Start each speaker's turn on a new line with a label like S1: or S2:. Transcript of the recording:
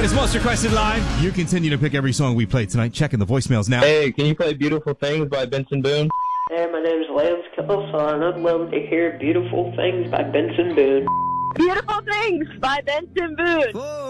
S1: That is most requested line. You continue to pick every song we play tonight. Checking the voicemails now.
S2: Hey, can you play Beautiful Things by Benson Boone?
S3: Hey, my name's Lance Killson. I'd love to hear Beautiful Things by Benson Boone.
S4: Beautiful Things by Benson Boone.